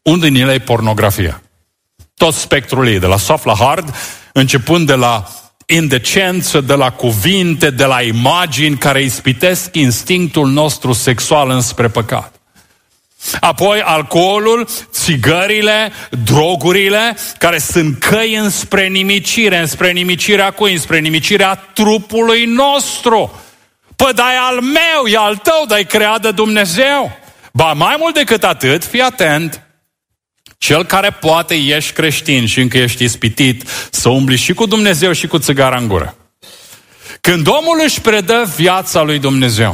Unul din ele e pornografia. Tot spectrul ei, de la soft la hard, începând de la indecență, de la cuvinte, de la imagini care ispitesc instinctul nostru sexual înspre păcat. Apoi alcoolul, țigările, drogurile, care sunt căi înspre nimicire. Înspre nimicirea cui? Înspre nimicirea trupului nostru. Păi da, e al meu, e al tău, dar e creat de Dumnezeu. Ba, mai mult decât atât, fii atent, cel care poate ești creștin și încă ești ispitit să umbli și cu Dumnezeu și cu țigara în gură. Când omul își predă viața lui Dumnezeu,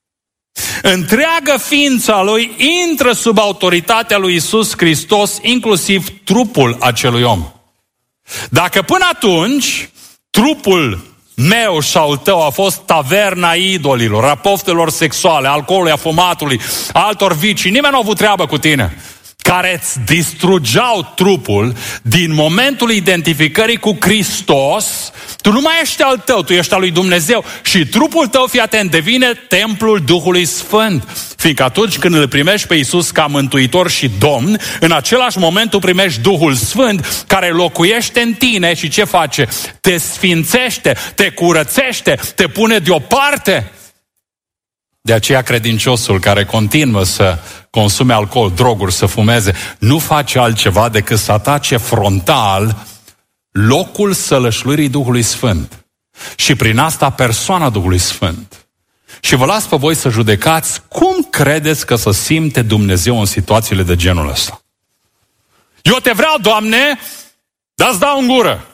întreaga ființa lui intră sub autoritatea lui Iisus Hristos, inclusiv trupul acelui om. Dacă până atunci trupul meu și al tău a fost taverna idolilor, a poftelor sexuale, alcoolului, a fumatului, altor vicii, nimeni nu a avut treabă cu tine, care îți distrugeau trupul, din momentul identificării cu Hristos, tu nu mai ești al tău, tu ești al lui Dumnezeu și trupul tău, fii atent, devine templul Duhului Sfânt. Fiindcă atunci când îl primești pe Iisus ca mântuitor și Domn, în același moment tu primești Duhul Sfânt care locuiește în tine și ce face? Te sfințește, te curățește, te pune deoparte. De aceea credinciosul care continuă să consume alcool, droguri, să fumeze, nu face altceva decât să atace frontal locul sălășluirii Duhului Sfânt. Și prin asta persoana Duhului Sfânt. Și vă las pe voi să judecați cum credeți că se simte Dumnezeu în situațiile de genul ăsta. Eu te vreau, Doamne, dar îți dau în gură.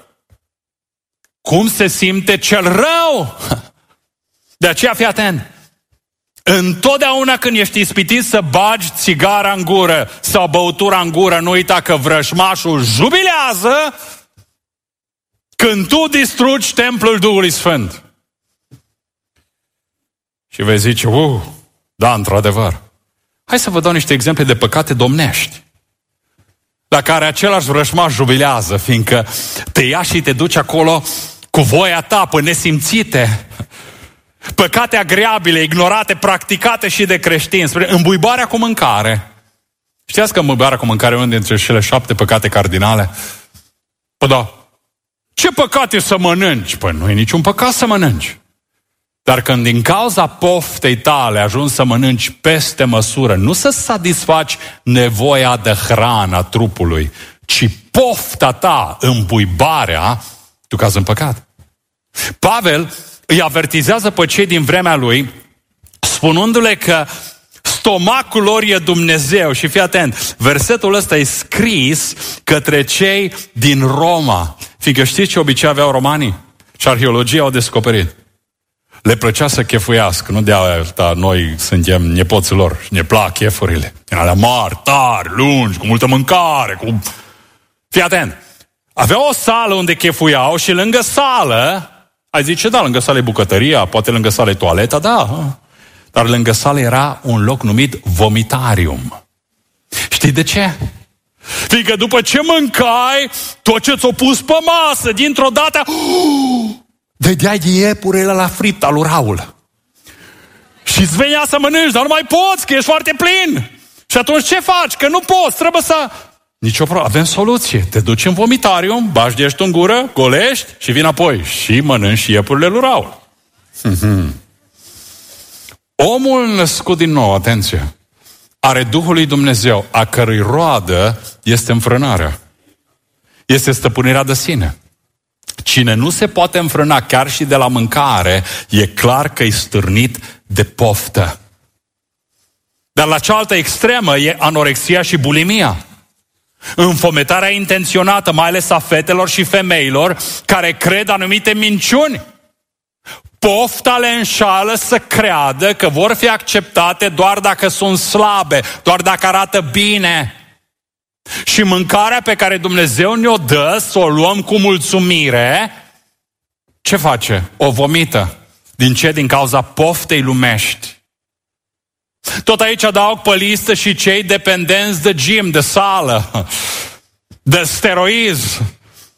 Cum se simte cel rău? De aceea fii atent. Întotdeauna când ești ispitit să bagi țigara în gură sau băutura în gură, nu uita că vrăjmașul jubilează când tu distrugi templul Duhului Sfânt. Și vei zice, da, într-adevăr. Hai să vă dau niște exemple de păcate domnești, la care același vrăjmaș jubilează, fiindcă te ia și te duci acolo cu voia ta, pe nesimțite. Păcate agreabile, ignorate, practicate și de creștini, spre îmbuibarea cu mâncare. Știați că îmbuibarea cu mâncare e unul dintre cele 7 păcate cardinale? Păi da. Ce păcat e să mănânci? Păi nu e niciun păcat să mănânci. Dar când din cauza poftei tale ajungi să mănânci peste măsură, nu să satisfaci nevoia de hrană a trupului, ci pofta ta, îmbuibarea, tu cazi în păcat. Pavel îi avertizează pe cei din vremea lui, spunându-le că stomacul lor e Dumnezeu. Și fii atent, versetul ăsta e scris către cei din Roma. Fiindcă știți ce obicei aveau romanii? Și arheologia au descoperit. Le plăcea să chefuiască, nu de asta noi suntem nepoții lor și ne plac chefurile. În alea mari, tari, lungi, cu multă mâncare, cu... Fii atent, aveau o sală unde chefuiau și lângă sală, ai zice, da, lângă sală e bucătăria, poate lângă sală e toaleta, da. Dar lângă sală era un loc numit vomitarium. Știi de ce? Fiindcă după ce mâncai, tot ce ți-o pus pe masă, dintr-o dată, vedeai iepurele la fript al lui Raul. Și îți venea să mănânci, dar nu mai poți, că ești foarte plin. Și atunci ce faci? Că nu poți, trebuie să... Nici o problemă, avem soluție. Te duci în vomitarium, bagi dești în gură, golești și vii înapoi. Și mănânci și iepurile lui Raul. Omul născut din nou, atenție, are Duhul lui Dumnezeu, a cărui roadă este înfrânarea. Este stăpânirea de sine. Cine nu se poate înfrâna chiar și de la mâncare, e clar că e stârnit de poftă. Dar la cealaltă extremă e anorexia și bulimia. Înfometarea intenționată, mai ales a fetelor și femeilor care cred anumite minciuni. Pofta le înșală să creadă că vor fi acceptate doar dacă sunt slabe, doar dacă arată bine. Și mâncarea pe care Dumnezeu ne-o dă, să o luăm cu mulțumire, ce face? O vomită. Din ce? Din cauza poftei lumești. Tot aici adaug pe listă și cei dependenți de gym, de sală, de steroizi,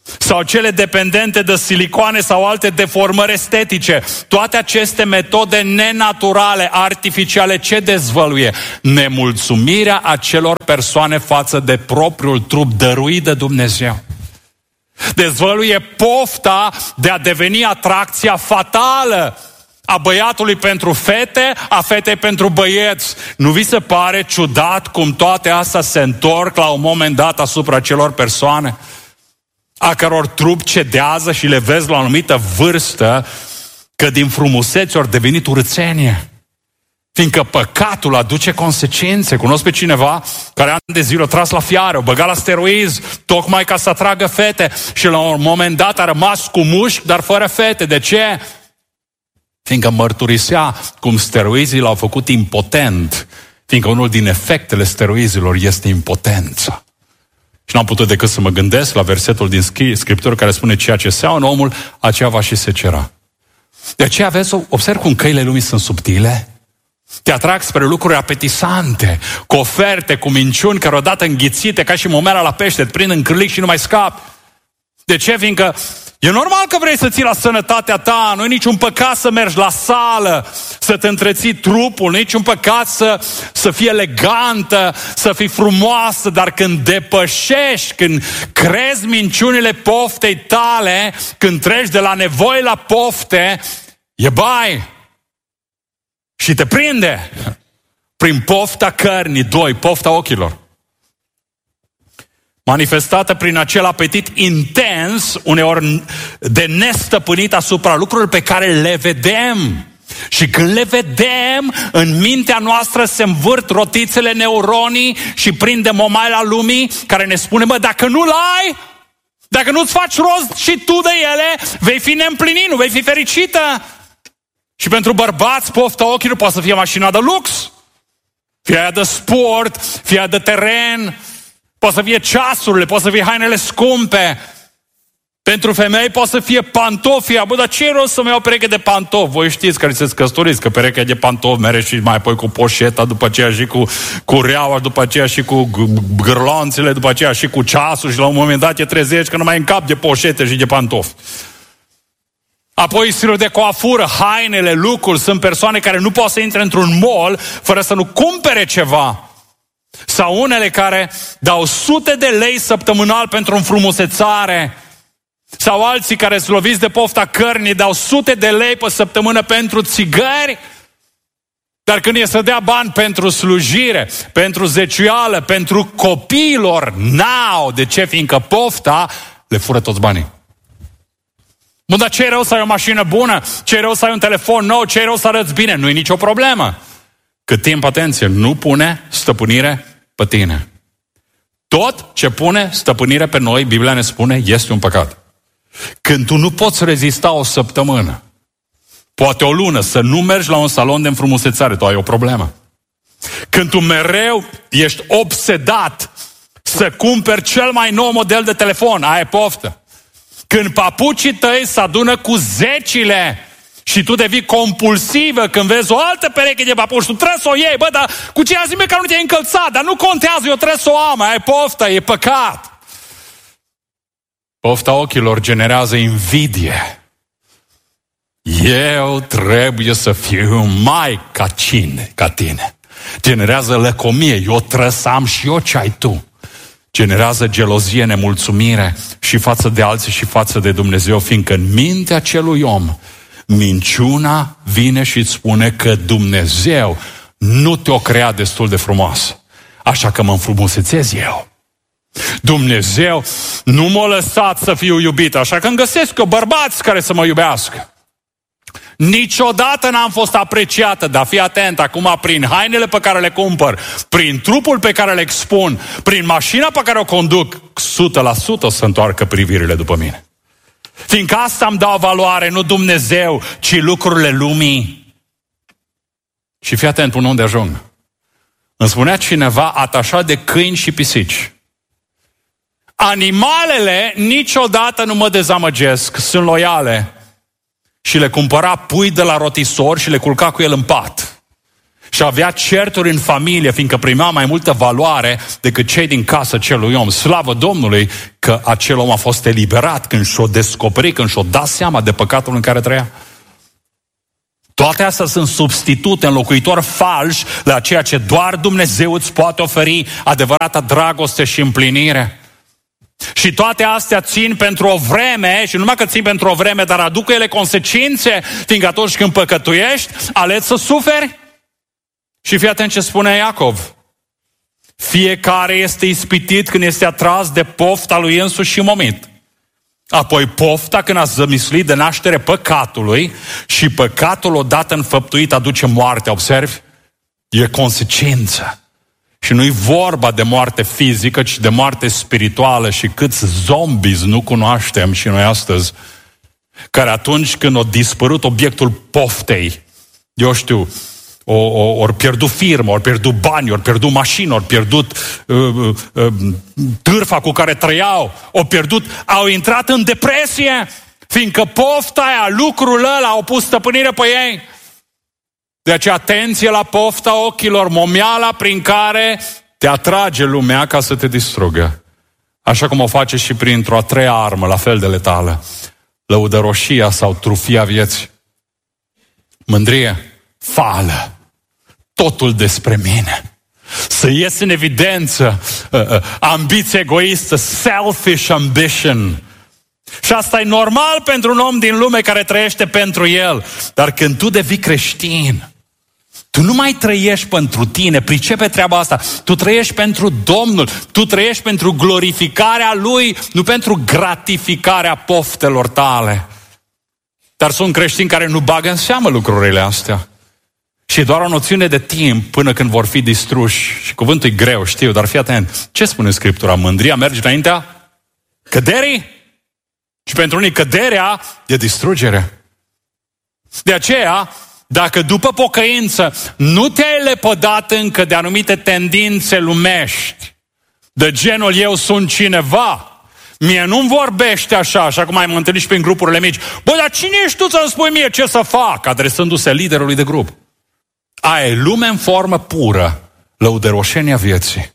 sau cele dependente de silicoane sau alte deformări estetice. Toate aceste metode nenaturale, artificiale, ce dezvăluie? Nemulțumirea acelor persoane față de propriul trup dăruit de Dumnezeu. Dezvăluie pofta de a deveni atracția fatală a băiatului pentru fete, a fetei pentru băieți. Nu vi se pare ciudat cum toate astea se întorc la un moment dat asupra celor persoane a căror trup cedează și le vezi la o anumită vârstă că din frumusețe ori devenit urățenie? Fiindcă păcatul aduce consecințe. Cunosc pe cineva care ani de zile a tras la fiare, o băgat la steroizi, tocmai ca să atragă fete și la un moment dat a rămas cu mușchi, dar fără fete. De ce? Fiindcă mărturisea cum steroizii l-au făcut impotent, fiindcă unul din efectele steroizilor este impotența. Și n-am putut decât să mă gândesc la versetul din Scriptură care spune: ceea ce seamănă omul, aceea va și secera. De aceea vezi, observ cum căile lumii sunt subtile. Te atrag spre lucruri apetisante, cu oferte, cu minciuni care odată înghițite, ca și momeala la pește, te prind în cârlic și nu mai scapi. De ce? Fiindcă e normal că vrei să ții la sănătatea ta, nu e niciun păcat să mergi la sală, să te întreții trupul, nu e niciun păcat să fii elegantă, să fii frumoasă, dar când depășești, când crezi minciunile poftei tale, când treci de la nevoi la pofte, e bai și te prinde prin pofta cărnii, pofta ochilor. Manifestată prin acel apetit intens, uneori de nestăpânit asupra lucrurilor pe care le vedem. Și când le vedem, în mintea noastră se învârt rotițele neuronii și prinde momaila lumii care ne spune: mă, dacă nu-l ai, dacă nu-ți faci rost și tu de ele, vei fi neîmplinit, nu vei fi fericită. Și pentru bărbați, pofta ochilor poate să fie mașina de lux, fie aia de sport, fie aia de teren, poate să fie ceasurile, poate să fie hainele scumpe. Pentru femei poate să fie pantofii. Bă, dar ce rost să-mi iau o pereche de pantofi? Voi știți care se căsătoriți că perechea de pantofi mere și mai apoi cu poșeta, după aceea și cu reaua, după aceea și cu gârlonțele, după aceea și cu ceasul și la un moment dat te trezești că nu mai încap de poșete și de pantofi. Apoi stilul de coafură, hainele, lucruri. Sunt persoane care nu pot să intre într-un mall fără să nu cumpere ceva. Sau unele care dau sute de lei săptămânal pentru înfrumusețare. Sau alții care sloviți de pofta cărnii dau sute de lei pe săptămână pentru țigări. Dar când e să dea bani pentru slujire, pentru zeciuială, pentru copiilor, n-au. De ce? Fiindcă pofta le fură toți banii. Bun, dar ce-i rău să ai o mașină bună? Ce-i rău să ai un telefon nou? Ce-i rău să arăți bine? Nu e nicio problemă. Cât timp, atenție, nu pune stăpânire pe tine. Tot ce pune stăpânire pe noi, Biblia ne spune, este un păcat. Când tu nu poți rezista o săptămână, poate o lună, să nu mergi la un salon de înfrumusețare, tu ai o problemă. Când tu mereu ești obsedat să cumperi cel mai nou model de telefon, ai poftă. Când papucii tăi se adună cu zecile și tu devii compulsivă când vezi o altă pereche de papuci, tu trebuie să o iei, bă, dar cu ce zi că nu te-ai încălțat, dar nu contează, eu trebuie să o am, ai poftă, e păcat. Pofta ochilor generează invidie. Eu trebuie să fiu mai ca tine. Generează lăcomie, eu trebuie să am și eu ce ai tu. Generează gelozie, nemulțumire și față de alții și față de Dumnezeu, fiindcă în mintea acelui om minciuna vine și îți spune că Dumnezeu nu te-o crea destul de frumoasă, așa că mă înfrumusețez eu. Dumnezeu nu m-a lăsat să fiu iubit, așa că îmi găsesc eu bărbați care să mă iubească. Niciodată n-am fost apreciată, dar fii atent, acum prin hainele pe care le cumpăr, prin trupul pe care le expun, prin mașina pe care o conduc, 100% o să întoarcă privirile după mine. Fiindcă asta îmi dau valoare, nu Dumnezeu, ci lucrurile lumii. Și fii atent până unde ajung. Îmi spunea cineva atașat de câini și pisici. Animalele niciodată nu mă dezamăgesc, sunt loiale. Și le cumpăra pui de la rotisor și le culca cu el în pat. Și avea certuri în familie, fiindcă primea mai multă valoare decât cei din casă celui om. Slavă Domnului că acel om a fost eliberat când și-o descoperit, când și-o dat seama de păcatul în care trăia. Toate astea sunt substitute, înlocuitori falși la ceea ce doar Dumnezeu îți poate oferi, adevărata dragoste și împlinire. Și toate astea țin pentru o vreme, și nu numai că țin pentru o vreme, dar aduc ele consecințe, fiindcă atunci când păcătuiești, aleți să suferi. Și fii atent ce spune Iacov. Fiecare este ispitit când este atras de pofta lui însuși și momit. Apoi pofta când a zămislit de naștere păcatului și păcatul odată înfăptuit aduce moarte. Observi? E consecință. Și nu-i vorba de moarte fizică, ci de moarte spirituală. Și câți zombies nu cunoaștem și noi astăzi, care atunci când a dispărut obiectul poftei, eu știu, ori pierdut firmă, ori pierdut bani, ori pierdut mașină, ori pierdut târfa cu care trăiau, au intrat în depresie, fiindcă pofta aia, lucrul ăla, au pus stăpânire pe ei. De aceea atenție la pofta ochilor, momeala prin care te atrage lumea ca să te distrugă. Așa cum o face și printr-o a treia armă, la fel de letală, lăudăroșia sau trufia vieții. Mândrie, fală, totul despre mine. Să ies în evidență ambiție egoistă, selfish ambition. Și asta e normal pentru un om din lume care trăiește pentru el. Dar când tu devii creștin, tu nu mai trăiești pentru tine, pricepe treaba asta. Tu trăiești pentru Domnul, tu trăiești pentru glorificarea Lui, nu pentru gratificarea poftelor tale. Dar sunt creștini care nu bagă în seamă lucrurile astea. Și doar o noțiune de timp până când vor fi distruși. Și cuvântul e greu, știu, dar fii atent. Ce spune Scriptura? Mândria merge înaintea căderii? Și pentru unii căderea e distrugere. De aceea, dacă după pocăință nu te-ai lepădat încă de anumite tendințe lumești, de genul eu sunt cineva, mie nu-mi vorbește așa cum ai mă întâlnit și prin grupurile mici. Bă, dar cine ești tu să-mi spui mie ce să fac? Adresându-se liderului de grup. Aia e lume în formă pură, lăudăroșenia vieții.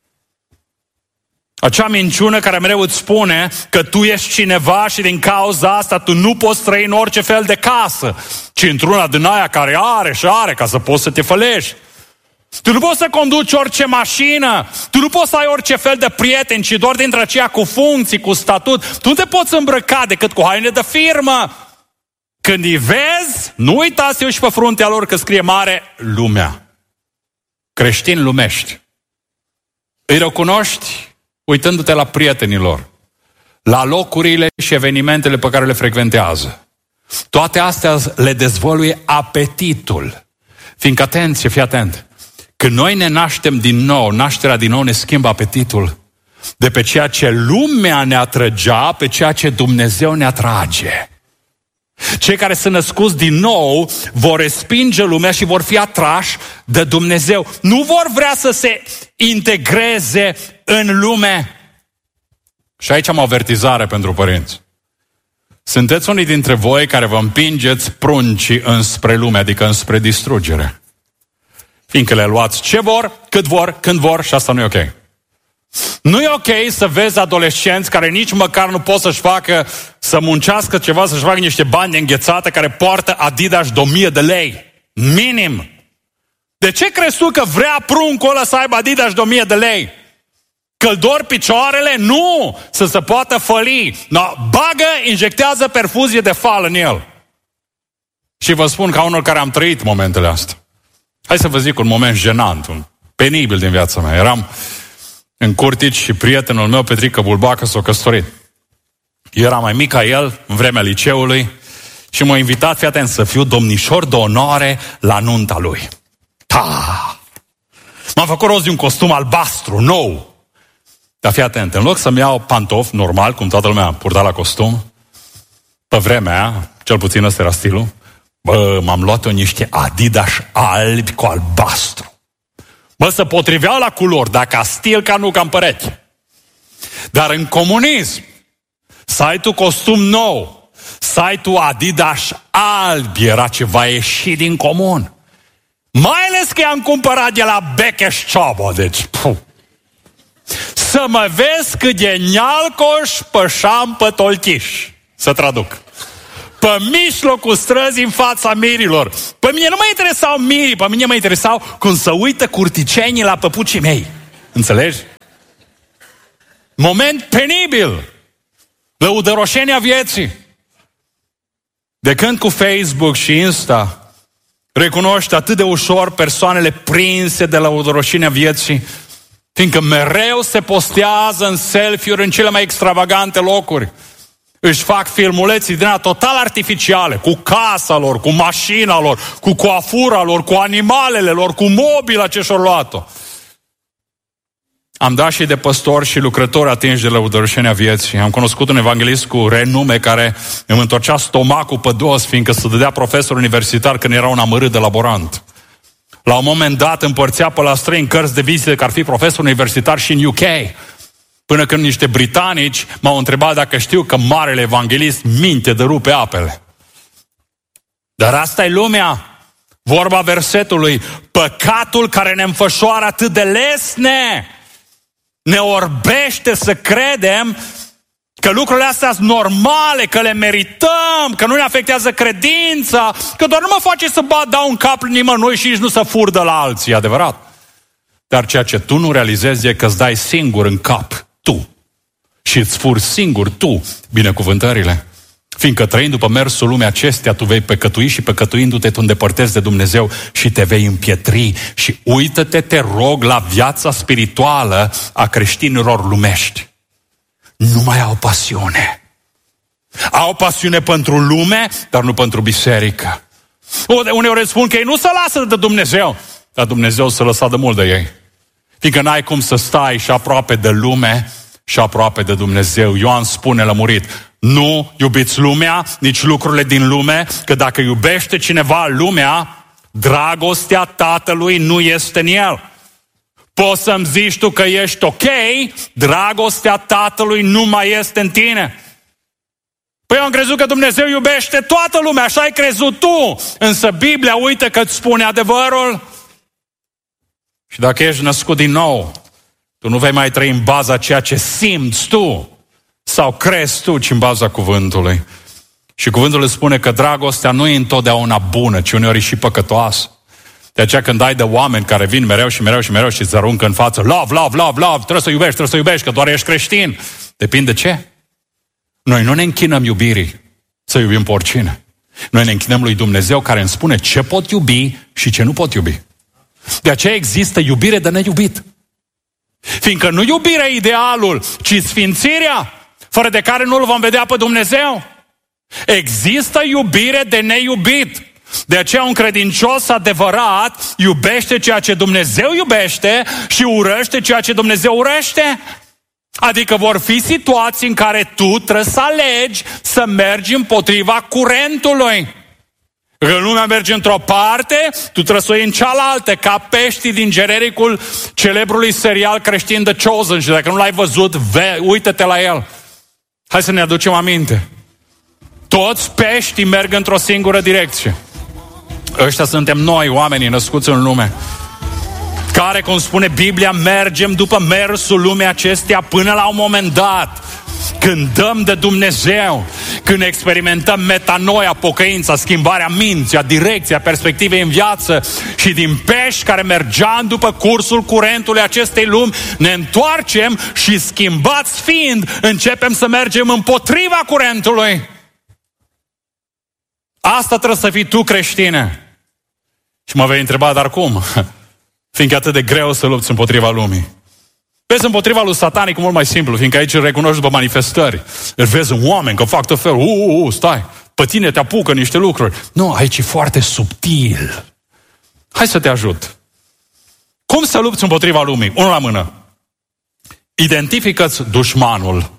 Acea minciună care mereu îți spune că tu ești cineva și din cauza asta tu nu poți trăi în orice fel de casă, ci într-una din aia care are ca să poți să te fălești. Tu nu poți să conduci orice mașină, tu nu poți să ai orice fel de prieteni, ci doar dintre aceia cu funcții, cu statut. Tu nu te poți îmbrăca decât cu haine de firmă. Când îi vezi, nu uita să uiți pe fruntea lor că scrie mare lumea. Creștini lumești. Îi recunoști uitându-te la prietenii lor, la locurile și evenimentele pe care le frecventează. Toate astea le dezvăluie apetitul. Fiindcă, atenție, fii atent, când noi ne naștem din nou, nașterea din nou ne schimbă apetitul de pe ceea ce lumea ne atrăgea, pe ceea ce Dumnezeu ne atrage. Cei care sunt născuți din nou vor respinge lumea și vor fi atrași de Dumnezeu. Nu vor vrea să se integreze în lume. Și aici am o avertizare pentru părinți. Sunteți unii dintre voi care vă împingeți pruncii înspre lume, adică înspre distrugere. Fiindcă le luați ce vor, cât vor, când vor și asta nu e ok. Nu e ok să vezi adolescenți care nici măcar nu pot să muncească ceva, să-și facă niște bani de înghețată, care poartă Adidas de 1000 de lei. Minim. De ce crezi tu că vrea pruncul ăla să aibă Adidas de 1000 de lei? Că-l dor picioarele? Nu! Să se poată făli. No, bagă, injectează perfuzie de fal în el. Și vă spun ca unul care am trăit momentele astea. Hai să vă zic un moment jenant, un penibil din viața mea. Eram în Curtici și prietenul meu, Petrică Bulbacă, s-a căsătorit. Eu eram mai mic ca el, în vremea liceului, și m-a invitat, fii atent, să fiu domnișor de onoare la nunta lui. M-am făcut rost de un costum albastru, nou. Dar fii atent, în loc să-mi iau pantofi, normal, cum toată lumea purta la costum, pe vremea aia, cel puțin ăsta era stilul, m-am luat-o niște Adidas albi cu albastru. Se potriveau la culori, dar ca stil, ca nu, ca în perechi. Dar în comunism, să ai tu costum nou, să ai tu Adidas albi, era ceva ieșit din comun. Mai ales că i-am cumpărat de la Becheș Ciobo, deci, să mă vezi cât de nealcoș pășam pe tolchiș, să traduc. Pe mijlocul străzii în fața mirilor. Pe mine nu mă interesau mirii, pe mine mă interesau cum să uită curticenii la păpucii mei. Înțelegi? Moment penibil. Lăudăroșenia vieții. De când cu Facebook și Insta recunoști atât de ușor persoanele prinse de lăudăroșenia vieții, fiindcă mereu se postează în selfie-uri în cele mai extravagante locuri. Își fac filmuleții din total artificiale, cu casa lor, cu mașina lor, cu coafura lor, cu animalele lor, cu mobila ce și-au luat-o. Am dat și de păstori și lucrători atinși de lăudăroșenia vieții. Am cunoscut un evanghelist cu renume care îmi întorcea stomacul pe dos, fiindcă se dădea profesor universitar când era un amărât de laborant. La un moment dat împărțea pe la străini cărți de vizite că ar fi profesor universitar și în UK. Până când niște britanici m-au întrebat dacă știu că marele evanghelist minte de rupe apele. Dar asta e lumea. Vorba versetului. Păcatul care ne înfășoară atât de lesne ne orbește să credem că lucrurile astea sunt normale, că le merităm, că nu ne afectează credința, că doar nu mă face să dau un cap nimănui și nici nu să fur de la alții, adevărat. Dar ceea ce tu nu realizezi e că îți dai singur în cap, tu. Și îți furi singur tu binecuvântările. Fiindcă trăind după mersul lumii acestea, tu vei păcătui și păcătuindu-te tu îndepărtezi de Dumnezeu și te vei împietri. Și uită-te, te rog, la viața spirituală a creștinilor lumești. Nu mai au pasiune. Au pasiune pentru lume, dar nu pentru biserică. Uneori spun că ei nu se lasă de Dumnezeu, dar Dumnezeu se lăsa de mult de ei. Fiindcă n-ai cum să stai și aproape de lume și aproape de Dumnezeu. Ioan spune lămurit, nu iubiți lumea, nici lucrurile din lume, că dacă iubește cineva lumea, dragostea Tatălui nu este în el. Poți să-mi zici tu că ești ok, dragostea Tatălui nu mai este în tine. Păi eu am crezut că Dumnezeu iubește toată lumea, așa ai crezut tu. Însă Biblia uită că îți spune adevărul. Și dacă ești născut din nou, tu nu vei mai trăi în baza ceea ce simți tu sau crezi tu, ci în baza cuvântului. Și cuvântul îți spune că dragostea nu e întotdeauna bună, ci uneori și păcătoasă. De aceea când ai de oameni care vin mereu și mereu și mereu și îți aruncă în față, love, love, love, love, trebuie să iubești, că doar ești creștin. Depinde ce? Noi nu ne închinăm iubirii să iubim pe oricine. Noi ne închinăm lui Dumnezeu care îmi spune ce pot iubi și ce nu pot iubi. De aceea există iubire de neiubit. Fiindcă nu iubirea e idealul, ci sfințirea, fără de care nu-L vom vedea pe Dumnezeu. Există iubire de neiubit. De aceea un credincios adevărat iubește ceea ce Dumnezeu iubește și urăște ceea ce Dumnezeu urăște. Adică vor fi situații în care tu trebuie să alegi să mergi împotriva curentului. Că lumea merge într-o parte, tu trebuie să o iei în cealaltă, ca peștii din genericul celebrului serial creștin The Chosen. Și dacă nu l-ai văzut, uită-te la el. Hai să ne aducem aminte. Toți peștii merg într-o singură direcție. Ăștia suntem noi, oamenii născuți în lume, care, cum spune Biblia, mergem după mersul lumii acesteia până la un moment dat, când dăm de Dumnezeu, când experimentăm metanoia, pocăința, schimbarea minții, a direcției, a perspectivei în viață și din pești care mergeam după cursul curentului acestei lumi, ne întoarcem și, schimbați fiind, începem să mergem împotriva curentului. Asta trebuie să fii tu, creștine. Și mă vei întreba, dar cum? Fiindcă atât de greu să lupți împotriva lumii. Vezi împotriva lui satanic mult mai simplu, fiindcă aici îl recunoști după manifestări. Îl vezi în oameni că fac tot felul, stai, pe tine te apucă niște lucruri. Nu, aici e foarte subtil. Hai să te ajut. Cum să lupți împotriva lumii? Unul la mână. Identifică-ți dușmanul.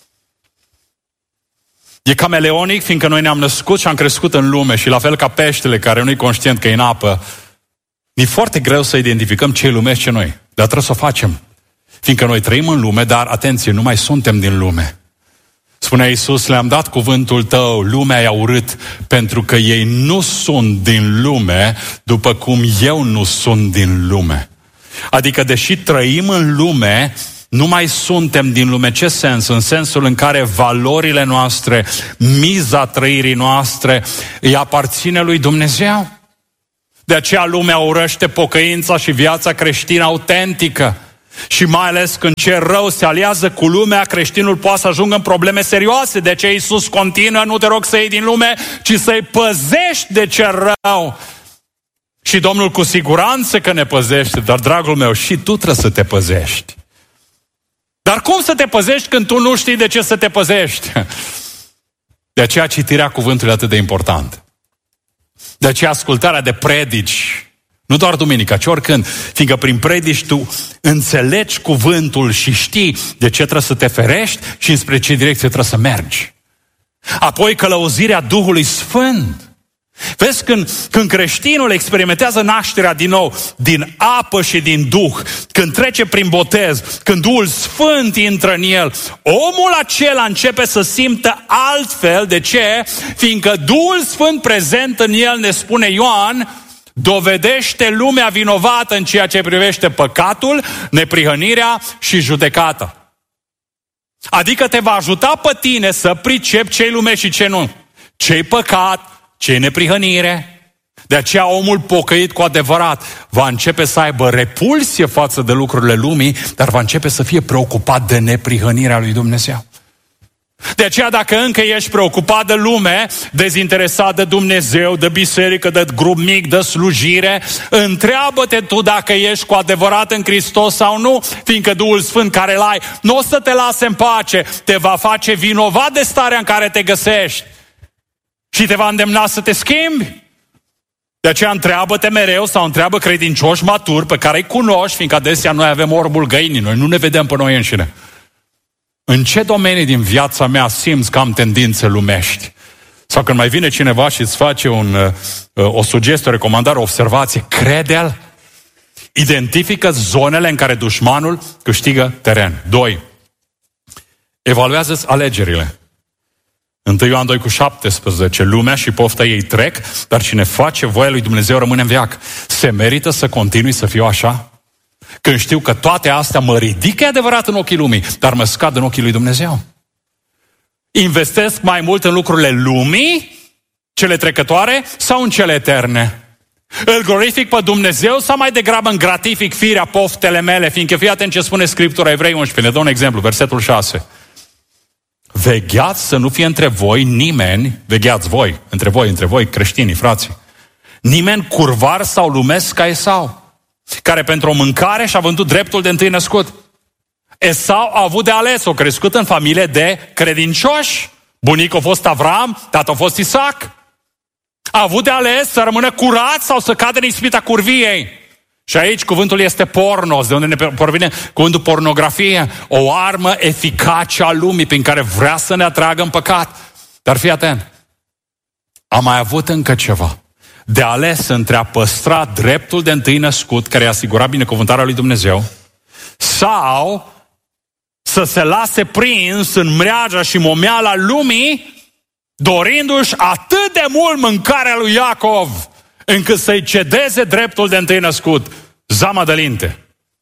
E cameleonic, fiindcă noi ne-am născut și am crescut în lume și la fel ca peștele care nu-i conștient că e în apă, e foarte greu să identificăm ce e lume și ce noi. Dar trebuie să o facem. Fiindcă noi trăim în lume, dar, atenție, nu mai suntem din lume. Spunea Iisus, le-am dat cuvântul tău, lumea i-a urât, pentru că ei nu sunt din lume, după cum eu nu sunt din lume. Adică, deși trăim în lume, nu mai suntem din lume. Ce sens? În sensul în care valorile noastre, miza trăirii noastre, îi aparține lui Dumnezeu. De aceea lumea urăște pocăința și viața creștină autentică. Și mai ales când ce rău se aliază cu lumea, creștinul poate să ajungă în probleme serioase. De aceea Iisus continuă, nu te rog să iei din lume, ci să-i păzești de ce rău. Și Domnul cu siguranță că ne păzește, dar, dragul meu, și tu trebuie să te păzești. Dar cum să te păzești când tu nu știi de ce să te păzești? De aceea citirea cuvântului e atât de important. De aceea ascultarea de predici, nu doar duminica, ci oricând, fiindcă prin predici tu înțelegi cuvântul și știi de ce trebuie să te ferești și înspre ce direcție trebuie să mergi. Apoi călăuzirea Duhului Sfânt. Vezi, când creștinul experimentează nașterea din nou, din apă și din Duh, când trece prin botez, când Duhul Sfânt intră în el, omul acela începe să simtă altfel. De ce? Fiindcă Duhul Sfânt prezent în el, ne spune Ioan, dovedește lumea vinovată în ceea ce privește păcatul, neprihănirea și judecata. Adică te va ajuta pe tine să pricepi ce-i lume și ce nu, ce-i păcat, ce-i neprihănire. De aceea omul pocăit cu adevărat va începe să aibă repulsie față de lucrurile lumii, dar va începe să fie preocupat de neprihănirea lui Dumnezeu. De aceea dacă încă ești preocupat de lume, dezinteresat de Dumnezeu, de biserică, de grup mic, de slujire, întreabă-te tu dacă ești cu adevărat în Hristos sau nu, fiindcă Duhul Sfânt care l-ai nu o să te lase în pace, te va face vinovat de starea în care te găsești și te va îndemna să te schimbi. De aceea întreabă-te mereu sau întreabă credincioși maturi pe care îi cunoști, fiindcă adesea noi avem orbul găinii, noi nu ne vedem pe noi înșine. În ce domenii din viața mea simți că am tendințe lumești? Sau când mai vine cineva și îți face o sugestie, o recomandare, o observație, crede-l. Identifică zonele în care dușmanul câștigă teren. 2. Evaluează-ți alegerile. 1 Ioan 2:17, lumea și pofta ei trec, dar cine face voia lui Dumnezeu rămâne în veac. Se merită să continui să fiu așa? Când știu că toate astea mă ridică, e adevărat, în ochii lumii, dar mă scad în ochii lui Dumnezeu. Investesc mai mult în lucrurile lumii, cele trecătoare, sau în cele eterne? Îl glorific pe Dumnezeu sau mai degrabă îmi gratific firea, poftele mele? Fiindcă fii atent ce spune Scriptura, Evrei 11, ne dă un exemplu, versetul 6. Vegheați să nu fie între voi nimeni, vegheați voi, între voi creștinii, frații, nimeni curvar sau lumesc ca Esau, care pentru o mâncare și-a vândut dreptul de întâi născut. Esau a avut de ales, o crescut în familie de credincioși. Bunicul a fost Avram, tatăl a fost Isaac. A avut de ales să rămână curat sau să cadă în ispita curviei. Și aici cuvântul este pornos, de unde ne provine cuvântul pornografie, o armă eficace a lumii prin care vrea să ne atragă în păcat. Dar fii atent, am mai avut încă ceva. De ales între a păstra dreptul de întâi născut, care i-a asigurat binecuvântarea lui Dumnezeu, sau să se lase prins în mreaja și momeala lumii, dorindu-și atât de mult mâncarea lui Iacov, încât să-i cedeze dreptul de întâi născut. Zama de linte.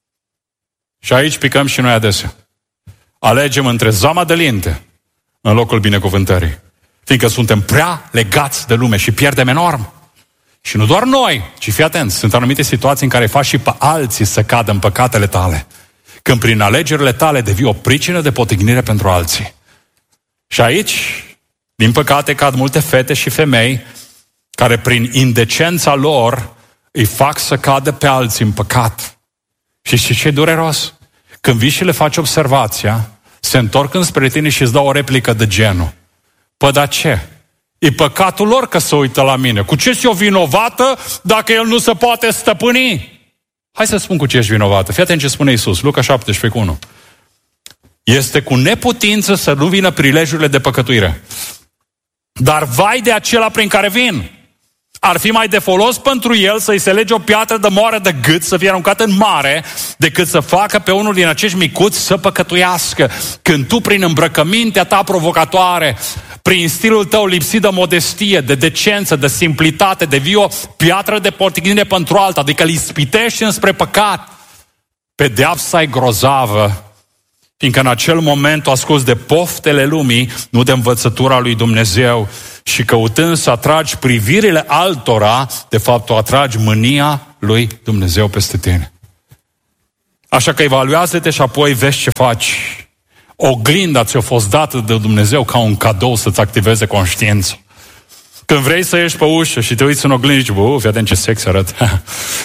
Și aici picăm și noi adesea. Alegem între zama de linte în locul binecuvântării, fiindcă suntem prea legați de lume și pierdem enorm. Și nu doar noi, ci fii atent, sunt anumite situații în care faci și pe alții să cadă în păcatele tale. Când prin alegerile tale devii o pricină de potignire pentru alții. Și aici, din păcate, cad multe fete și femei care prin indecența lor îi fac să cadă pe alții în păcat. Și știi ce e dureros? Când vii și le faci observația, se întorc înspre tine și îți dau o replică de genul: păi, dar ce? E păcatul lor că se uită la mine. Cu ce e o vinovată dacă el nu se poate stăpâni? Hai să spun cu ce ești vinovată. Fii atent ce spune Iisus, Luca 17:1. Este cu neputință să nu vină prilejurile de păcătuire. Dar vai de acela prin care vin. Ar fi mai de folos pentru el să-i se lege o piatră de moară de gât, să fie aruncat în mare, decât să facă pe unul din acești micuți să păcătuiască. Când tu, prin îmbrăcămintea ta provocatoare, prin stilul tău lipsit de modestie, de decență, de simplitate, devii o piatră de potignire pentru alta, adică îl ispitești înspre păcat, pedeapsa e grozavă, fiindcă în acel moment tu asculți de poftele lumii, nu de învățătura lui Dumnezeu, și căutând să atragi privirile altora, de fapt tu atragi mânia lui Dumnezeu peste tine. Așa că evaluează-te și apoi vezi ce faci. Oglinda ți-a fost dată de Dumnezeu ca un cadou să-ți activeze conștiința. Când vrei să ieși pe ușă și te uiți în oglindă și zici, fii atent ce sex arăt.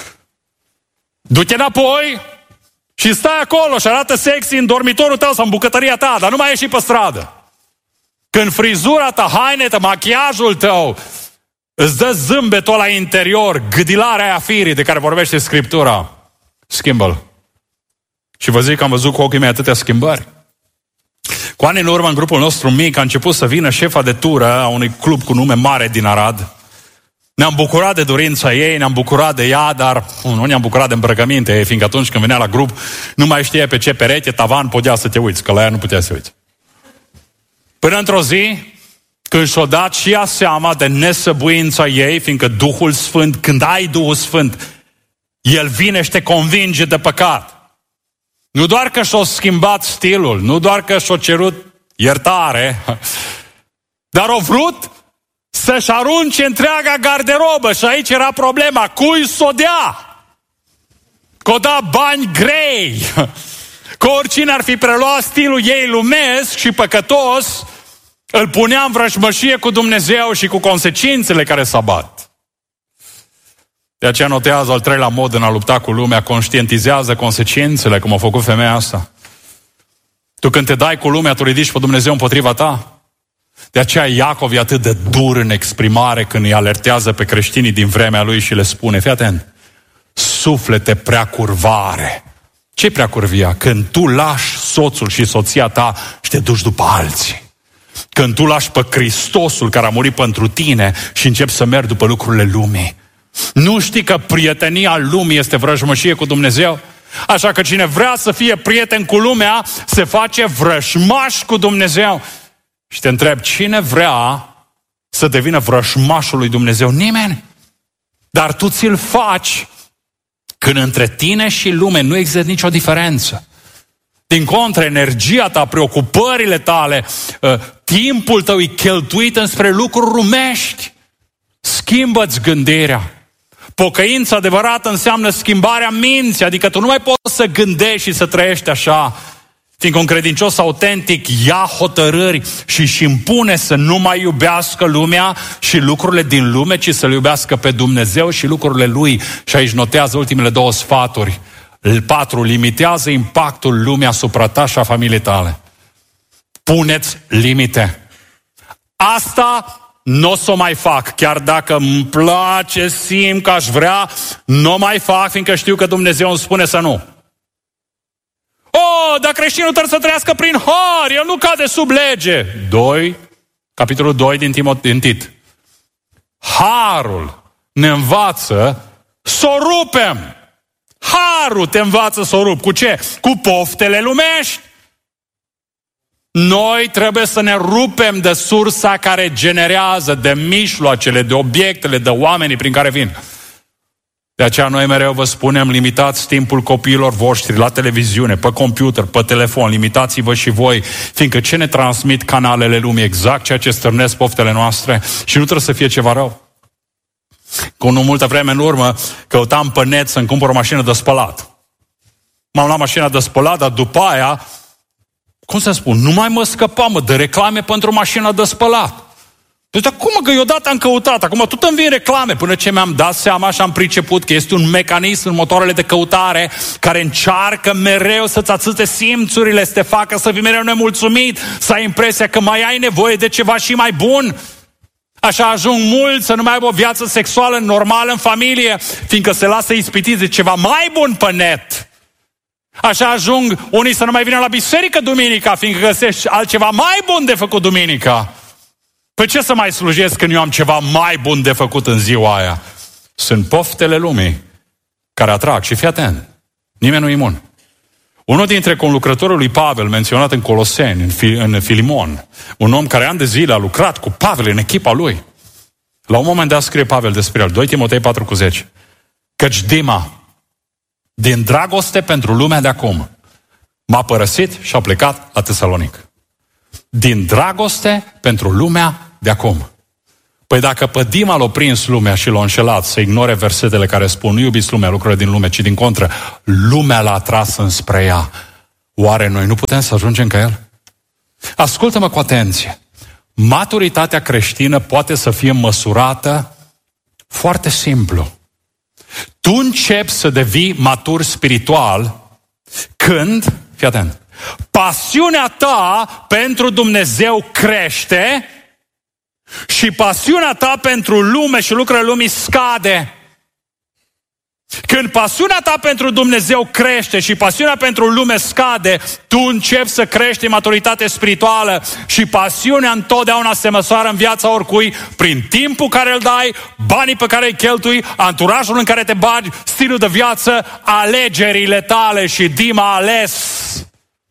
Du-te înapoi și stai acolo și arată sexy în dormitorul tău sau în bucătăria ta, dar nu mai ieși pe stradă. Când frizura ta, hainele ta, machiajul tău îți dă zâmbetul ăla interior, gâdilarea aia firii de care vorbește Scriptura, schimbă-l. Și vă zic că am văzut cu ochii mei atâtea schimbări. Cu ani în urmă, în grupul nostru mic, a început să vină șefa de tură a unui club cu nume mare din Arad. Ne-am bucurat de dorința ei, ne-am bucurat de ea, dar nu ne-am bucurat de îmbrăcăminte, fiindcă atunci când venea la grup, nu mai știa pe ce perete, tavan, putea să te uiți, că la ea nu putea să te uiți. Până într-o zi, când și-o dat și ea seama de nesăbuința ei, fiindcă Duhul Sfânt, când ai Duhul Sfânt, El vine și te convinge de păcat. Nu doar că și-o schimbat stilul, nu doar că și-o cerut iertare, dar o vrut să-și arunce întreaga garderobă și aici era problema. Cui s-o dea? Că o da bani grei. Că oricine ar fi preluat stilul ei lumesc și păcătos, îl punea în vrăjmășie cu Dumnezeu și cu consecințele care se abat. De aceea notează al treilea mod în a lupta cu lumea, conștientizează consecințele, cum a făcut femeia asta. Tu când te dai cu lumea, tu ridici pe Dumnezeu împotriva ta. De aceea Iacov e atât de dur în exprimare când îi alertează pe creștinii din vremea lui și le spune, fii atent, suflete prea curvare. Ce prea curvia? Când tu lași soțul și soția ta și te duci după alții. Când tu lași pe Hristosul care a murit pentru tine și începi să mergi după lucrurile lumii. Nu știi că prietenia lumii este vrăjmășie cu Dumnezeu? Așa că cine vrea să fie prieten cu lumea, se face vrăjmaș cu Dumnezeu. Și te întreb, cine vrea să devină vrăjmașul lui Dumnezeu? Nimeni. Dar tu ți-l faci când între tine și lume nu există nicio diferență. Din contră, energia ta, preocupările tale, timpul tău e cheltuit înspre lucruri lumești. Schimbă-ți gândirea. Pocăința adevărată înseamnă schimbarea minții, adică tu nu mai poți să gândești și să trăiești așa. Fiindcă un credincios autentic ia hotărâri și își impune să nu mai iubească lumea și lucrurile din lume, ci să-L iubească pe Dumnezeu și lucrurile Lui. Și aici notează ultimele 2 sfaturi. 4. Limitează impactul lumii asupra ta și a familiei tale. Puneți limite. Asta nu o să o mai fac, chiar dacă îmi place, simt că aș vrea, nu o mai fac, fiindcă știu că Dumnezeu îmi spune să nu. Dar creștinul trebuie să trăiască prin har, el nu cade sub lege. 2, capitolul 2 din Tit. Harul ne învață să o rupem. Harul te învață să o rup. Cu ce? Cu poftele lumești. Noi trebuie să ne rupem de sursa care generează, de mijloacele, de obiectele, de oamenii prin care vin. De aceea noi mereu vă spunem, limitați timpul copiilor voștri la televiziune, pe computer, pe telefon, limitați-vă și voi, fiindcă ce ne transmit canalele lumii? Exact ceea ce stârnesc poftele noastre și nu trebuie să fie ceva rău. Cu nu multă vreme în urmă, căutam pe net să-mi cumpăr o mașină de spălat. M-am luat mașina de spălat, dar după aia, cum să spun, nu mai mă scăpam de reclame pentru mașina de spălat. Deci, dar cum că eu dată am căutat, acum tot îmi vin reclame, până ce mi-am dat seama și am priceput că este un mecanism în motoarele de căutare care încearcă mereu să-ți atâțe simțurile, să te facă să fii mereu nemulțumit, să ai impresia că mai ai nevoie de ceva și mai bun. Așa ajung mulți să nu mai aibă o viață sexuală normală în familie, fiindcă se lasă ispitiți de ceva mai bun pe net. Așa ajung unii să nu mai vină la biserică duminica, fiindcă găsești altceva mai bun de făcut duminica. Păi ce să mai slujesc când eu am ceva mai bun de făcut în ziua aia? Sunt poftele lumii care atrag. Și fii atent, nimeni nu e imun. Unul dintre conlucrătorii lui Pavel, menționat în Coloseni, în Filimon, un om care ani de zile a lucrat cu Pavel în echipa lui, la un moment dat scrie Pavel despre el, 2 Timotei 4,10, căci Dima, din dragoste pentru lumea de acum, m-a părăsit și a plecat la Tesalonic. Din dragoste pentru lumea de acum. Păi dacă pe Dima l-a prins lumea și l-a înșelat să ignore versetele care spun nu iubiți lumea, lucrurile din lume, ci din contră, lumea l-a atras înspre ea. Oare noi nu putem să ajungem ca el? Ascultă-mă cu atenție. Maturitatea creștină poate să fie măsurată foarte simplu. Tu începi să devii matur spiritual când, fii atent, pasiunea ta pentru Dumnezeu crește și pasiunea ta pentru lume și lucrurile lumii scade. Când pasiunea ta pentru Dumnezeu crește și pasiunea pentru lume scade, tu începi să crești în maturitate spirituală și pasiunea întotdeauna se măsoară în viața oricui prin timpul care îl dai, banii pe care îi cheltui, anturajul în care te bagi, stilul de viață, alegerile tale. Și Dima a ales.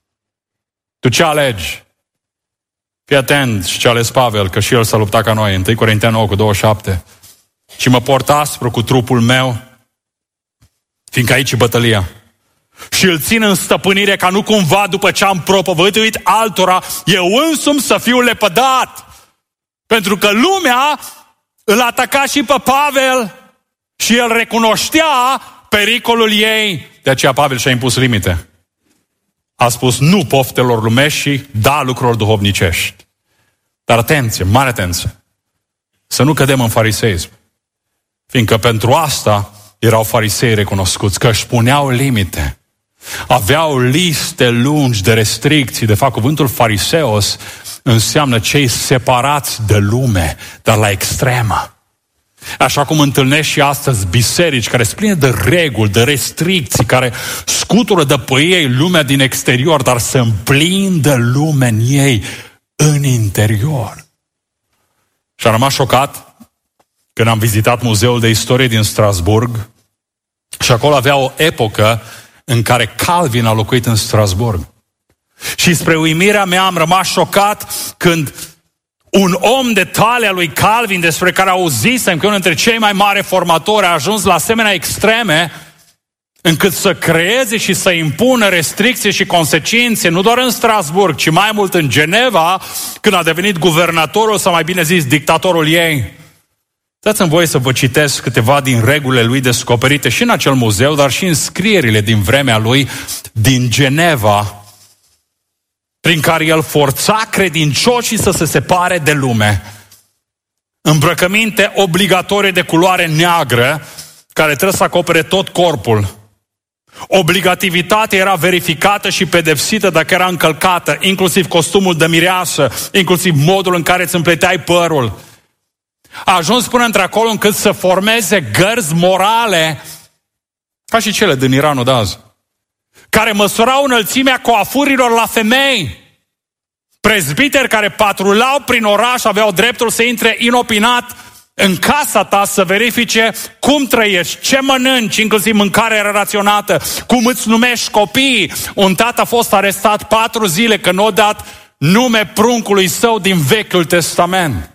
Tu ce alegi? Fii atent și ce a ales Pavel, că și el s-a luptat ca noi, 1 Corinteni 9:27. Și mă port aspru cu trupul meu, fiindcă aici e bătălia. Și îl țin în stăpânire ca nu cumva după ce am propovăduit altora, eu însumi să fiu lepădat. Pentru că lumea îl ataca și pe Pavel și el recunoștea pericolul ei. De aceea Pavel și-a impus limite. A spus nu poftelor lumești și da lucrurilor duhovnicești. Dar atenție, mare atenție. Să nu cădem în fariseism. Fiindcă pentru asta erau farisei recunoscuți, că își puneau limite. Aveau liste lungi de restricții. De fapt, cuvântul fariseos înseamnă cei separați de lume, dar la extremă. Așa cum întâlnești și astăzi biserici care sunt pline de reguli, de restricții, care scutură de pe ei lumea din exterior, dar se împlin de lume în ei, în interior. Și am rămas șocat când am vizitat Muzeul de Istorie din Strasburg și acolo avea o epocă în care Calvin a locuit în Strasburg. Și spre uimirea mea am rămas șocat când un om de talia lui Calvin, despre care auzisem că unul dintre cei mai mari reformatori, a ajuns la asemenea extreme încât să creeze și să impună restricții și consecințe, nu doar în Strasburg, ci mai mult în Geneva, când a devenit guvernatorul, sau mai bine zis, dictatorul ei. Dați-mi voie să vă citesc câteva din regulile lui descoperite și în acel muzeu, dar și în scrierile din vremea lui din Geneva, prin care el forța credincioșii să se separe de lume. Îmbrăcăminte obligatorie de culoare neagră, care trebuie să acopere tot corpul. Obligativitatea era verificată și pedepsită dacă era încălcată, inclusiv costumul de mireasă, inclusiv modul în care îți împleteai părul. A ajuns până într-acolo încât să formeze gărzi morale, ca și cele din Iranul de azi, care măsurau înălțimea coafurilor la femei. Prezbiteri care patrulau prin oraș aveau dreptul să intre inopinat în casa ta să verifice cum trăiești, ce mănânci, inclusiv mâncare raționată, cum îți numești copiii. Un tată a fost arestat 4 zile că nu a dat nume pruncului său din Vechiul Testament.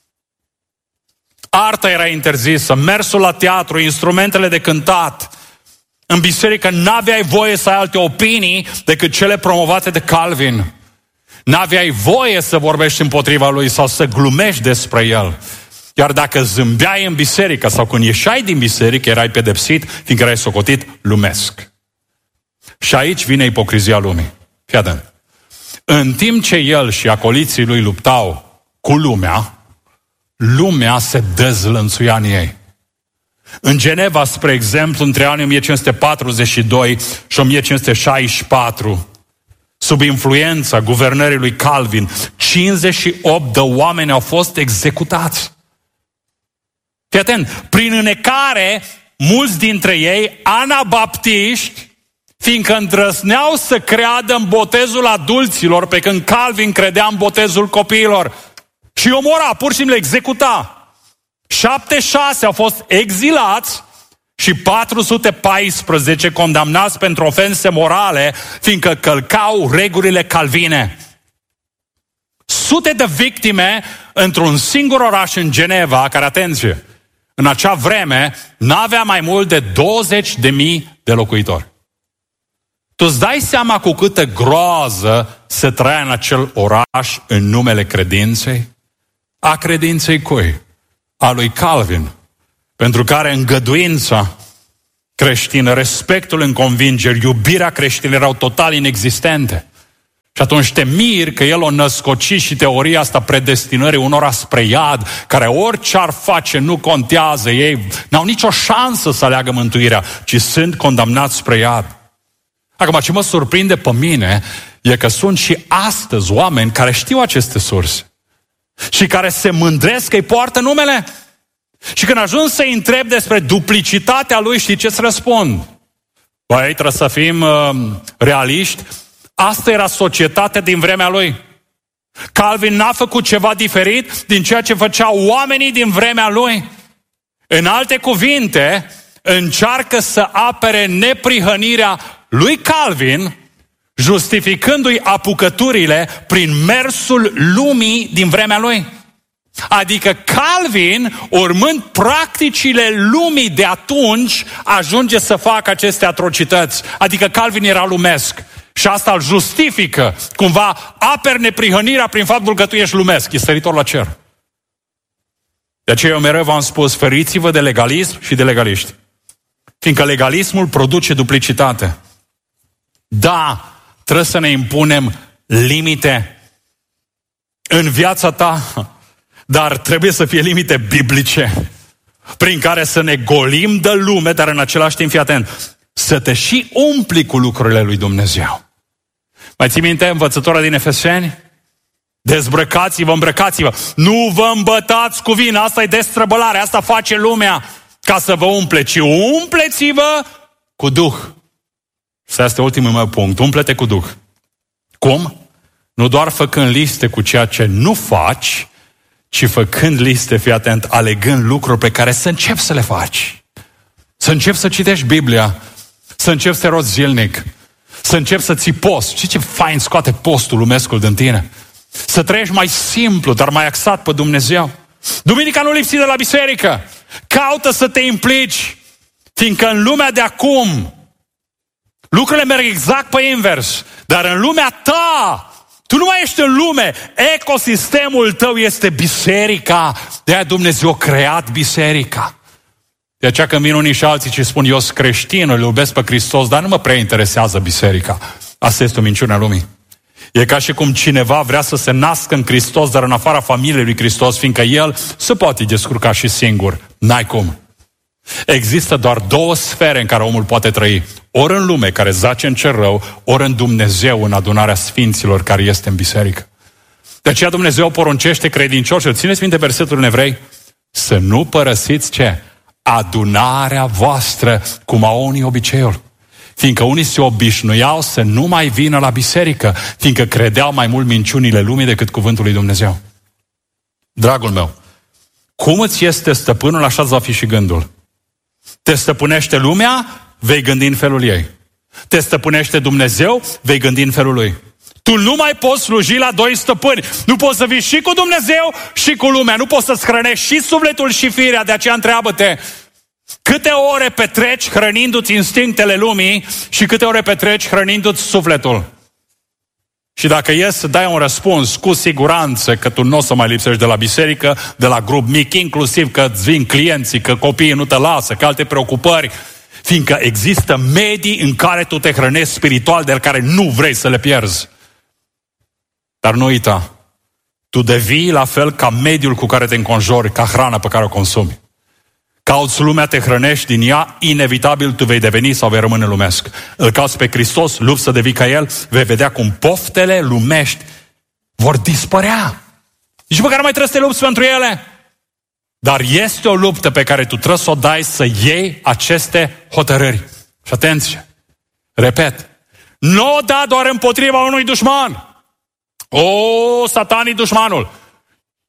Arta era interzisă, mersul la teatru, instrumentele de cântat. În biserică n-aveai voie să ai alte opinii decât cele promovate de Calvin. N-aveai voie să vorbești împotriva lui sau să glumești despre el. Iar dacă zâmbeai în biserică sau când ieșai din biserică, erai pedepsit, fiindcă erai socotit lumesc. Și aici vine ipocrizia lumii. Fii atent. În timp ce el și acoliții lui luptau cu lumea, lumea se dezlănțuia în ei. În Geneva, spre exemplu, între anii 1542 și 1564, sub influența guvernării lui Calvin, 58 de oameni au fost executați. Fii atent, prin înecare, mulți dintre ei, anabaptiști, fiindcă îndrăzneau să creadă în botezul adulților, pe când Calvin credea în botezul copiilor. și îi omora, pur și simplu executa. 76 au fost exilați și 414 condamnați pentru ofense morale, fiindcă călcau regulile calvine. Sute de victime într-un singur oraș în Geneva, care, atenție, în acea vreme n-avea mai mult de 20.000 de locuitori. Tu îți dai seama cu câtă groază se trăia în acel oraș în numele credinței? A credinței cui? A lui Calvin, pentru care îngăduința creștină, respectul în convingeri, iubirea creștină erau total inexistente. Și atunci te miri că el o născoci și teoria asta predestinării unora spre iad, care orice ar face nu contează, ei n-au nicio șansă să aleagă mântuirea, ci sunt condamnați spre iad. Acum, ce mă surprinde pe mine e că sunt și astăzi oameni care știu aceste surse și care se mândresc că îi poartă numele. Și când ajung să-i întreb despre duplicitatea lui, știi ce-ți răspund? Băi, trebuie să fim realiști. Asta era societatea din vremea lui. Calvin n-a făcut ceva diferit din ceea ce făceau oamenii din vremea lui. În alte cuvinte, încearcă să apere neprihănirea lui Calvin, justificându-i apucăturile prin mersul lumii din vremea lui. Adică Calvin, urmând practicile lumii de atunci, ajunge să facă aceste atrocități. Adică Calvin era lumesc. Și asta îl justifică. Cumva aperi neprihănirea prin faptul că tu ești lumesc, ești săritor la cer. De aceea eu mereu v-am spus, feriți-vă de legalism și de legaliști. Fiindcă legalismul produce duplicitate. Da, trebuie să ne impunem limite în viața ta, dar trebuie să fie limite biblice, prin care să ne golim de lume, dar în același timp, fii atent, să te și umpli cu lucrurile lui Dumnezeu. Mai ții minte învățătura din Efeseni? Dezbrăcați-vă, îmbrăcați-vă. Nu vă îmbătați cu vin, asta e destrăbălare, asta face lumea ca să vă umple, ci umpleți-vă cu Duh. Și asta este ultimul meu punct, umple-te cu Duh. Cum? Nu doar făcând liste cu ceea ce nu faci, ci făcând liste, fii atent, alegând lucruri pe care să începi să le faci. Să începi să citești Biblia, să începi să te rogi zilnic, să începi să ții post. Știi ce fain scoate postul lumescul din tine? Să trăiești mai simplu, dar mai axat pe Dumnezeu. Duminica nu lipsi de la biserică. Caută să te implici, fiindcă în lumea de acum lucrurile merg exact pe invers. Dar în lumea ta, tu nu mai ești în lume, ecosistemul tău este biserica. De-aia Dumnezeu a creat biserica. De aceea când vin unii și alții și spun, eu sunt creștin, îl iubesc pe Hristos, dar nu mă prea interesează biserica. Asta este o minciună a lumii. E ca și cum cineva vrea să se nască în Hristos, dar în afara familiei lui Hristos, fiindcă el se poate descurca și singur. N-ai cum. Există doar două sfere în care omul poate trăi. Ori în lume, care zace în cer rău, ori în Dumnezeu, în adunarea sfinților care este în biserică. De aceea Dumnezeu poruncește credincioșilor, țineți minte versetul în Evrei, să nu părăsiți ce? Adunarea voastră, cum au unii obiceiul. Fiindcă unii se obișnuiau să nu mai vină la biserică, fiindcă credeau mai mult minciunile lumii decât cuvântul lui Dumnezeu. Dragul meu, cum îți este stăpânul, așa va fi și gândul. Te stăpânește lumea, vei gândi în felul ei. Te stăpânește Dumnezeu, vei gândi în felul lui. Tu nu mai poți sluji la doi stăpâni. Nu poți să vii și cu Dumnezeu și cu lumea. Nu poți să-ți hrănești și sufletul și firea. De aceea întreabă-te, câte ore petreci hrănindu-ți instinctele lumii și câte ore petreci hrănindu-ți sufletul? Și dacă e să dai un răspuns, cu siguranță că tu nu o să mai lipsești de la biserică, de la grup mic, inclusiv că îți vin clienții, că copiii nu te lasă, că alte preocupări, fiindcă există medii în care tu te hrănești spiritual, de care nu vrei să le pierzi. Dar nu uita, tu devii la fel ca mediul cu care te înconjori, ca hrana pe care o consumi. Cauți lumea, te hrănești din ea, inevitabil tu vei deveni sau vei rămâne lumesc. Îl cauți pe Hristos, lupți să devii ca El, vei vedea cum poftele lumești vor dispărea. Nici măcar nu mai trebuie să te lupți pentru ele. Dar este o luptă pe care tu trebuie să o dai, să iei aceste hotărâri. Și atenție, repet, nu o da doar împotriva unui dușman. O, Satan e dușmanul.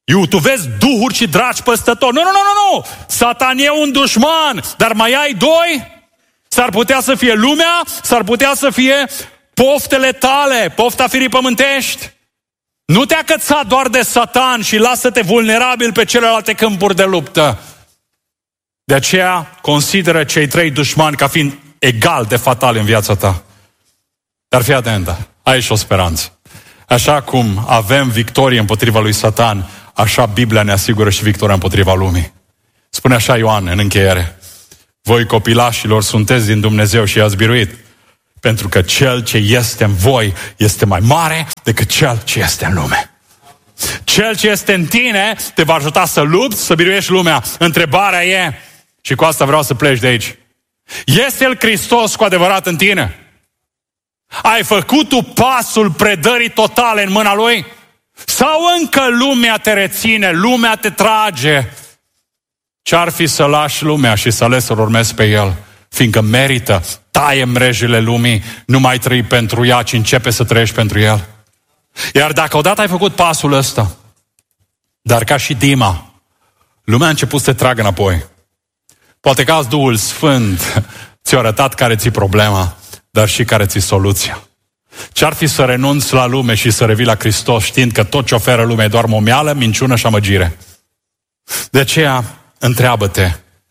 Tu vezi duhuri și draci peste tot. Nu! Satan e un dușman, dar mai ai doi? S-ar putea să fie lumea, s-ar putea să fie poftele tale, pofta firii pământești. Nu te acăța doar de Satan și lasă-te vulnerabil pe celelalte câmpuri de luptă. De aceea consideră cei 3 dușmani ca fiind egal de fatali în viața ta. Dar fii atentă, ai și o speranță. Așa cum avem victorie împotriva lui Satan, așa Biblia ne asigură și victoria împotriva lumii. Spune așa Ioan în încheiere: voi copilașilor sunteți din Dumnezeu și i-ați biruit, pentru că cel ce este în voi este mai mare decât cel ce este în lume. Cel ce este în tine te va ajuta să lupți, să biruiești lumea. Întrebarea e, și cu asta vreau să pleci de aici: este El Hristos cu adevărat în tine? Ai făcut tu pasul predării totale în mâna Lui? Sau încă lumea te reține, lumea te trage? Ce-ar fi să lași lumea și să alegi să-L urmezi pe El? Fiindcă merită, taie mrejile lumii, nu mai trăi pentru ea, ci începe să trăiești pentru El. Iar dacă odată ai făcut pasul ăsta, dar ca și Dima, lumea a început să te tragă înapoi. Poate că azi Duhul Sfânt ți-a arătat care ți-i problema, dar și care ți-i soluția. Ce-ar fi să renunți la lume și să revii la Hristos, știind că tot ce oferă lumea e doar momeală, minciună și amăgire? De aceea, întreabă-te: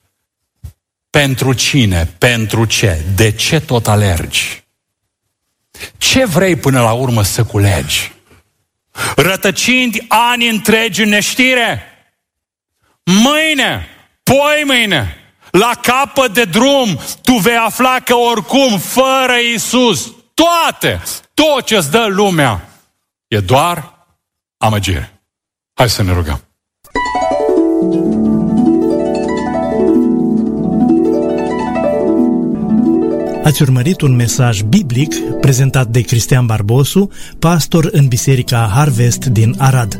pentru cine, pentru ce, de ce tot alergi? Ce vrei până la urmă să culegi? Rătăcind ani întregi în neștire? Mâine, poimâine, la capăt de drum, tu vei afla că oricum, fără Iisus, tot ce-ți dă lumea e doar amăgire. Hai să ne rugăm. Ați urmărit un mesaj biblic prezentat de Cristian Barbosu, pastor în Biserica Harvest din Arad.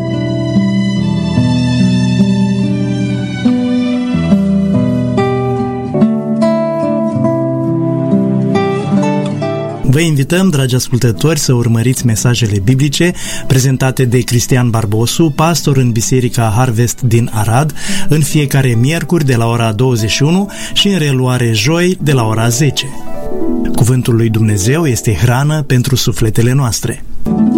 Vă invităm, dragi ascultători, să urmăriți mesajele biblice prezentate de Cristian Barbosu, pastor în Biserica Harvest din Arad, în fiecare miercuri de la ora 21 și în reluare joi de la ora 10. Cuvântul lui Dumnezeu este hrană pentru sufletele noastre.